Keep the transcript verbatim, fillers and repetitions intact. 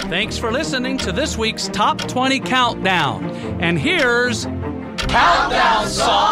Thanks for listening to this week's Top twenty Countdown. And here's Countdown Song